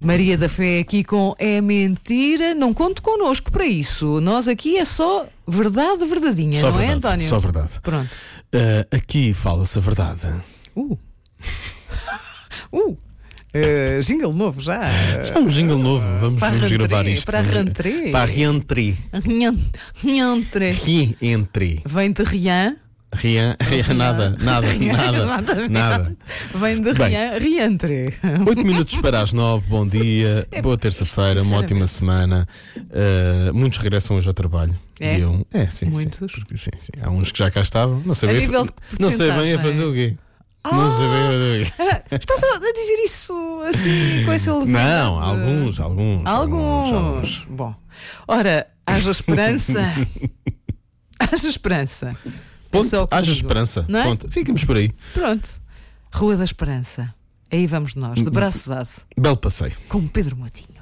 Maria da Fé aqui com É Mentira. Não conte connosco para isso. Nós aqui é só verdade verdadeinha, Só não verdade, é, António? só verdade. Pronto. Aqui fala-se a verdade. Jingle novo já. Já um jingle novo. Vamos gravar isto. Para a rentrée. Para a rentrée. Rentrée. Rentrée. Vem de Rian. Rian, nada. Vem de Rian, Riantre. 8 minutos para as 9, bom dia, boa terça-feira, uma ótima semana. Muitos regressam hoje ao trabalho. Dia 1. Sim. Muitos. Sim. Há uns que já cá estavam. Não sei bem a fazer o quê. Não sei bem a fazer o quê. Estás a dizer isso assim, com essa levedade? Não, alguns. Bom, ora, haja esperança. Haja esperança. Ponto, haja esperança. Não é? Ponto. Ficamos por aí. Pronto. Rua da Esperança. Aí vamos nós, de braço dado. Belo passeio. Com Pedro Motinho.